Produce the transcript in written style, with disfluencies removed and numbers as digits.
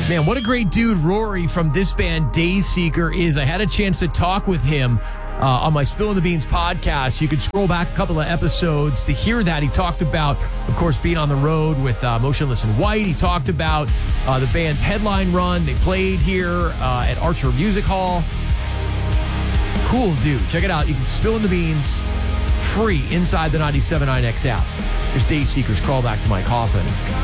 Man, what a great dude Rory from this band Dayseeker is. I had a chance to talk with him on my Spilling the Beans podcast. You can scroll back a couple of episodes to hear that. He talked about, of course, being on the road with Motionless in White. He talked about the band's headline run. They played here at Archer Music Hall. Cool dude. Check it out. You can Spill in the Beans free inside the 97.9X app. There's Dayseeker's Crawl Back to My Coffin.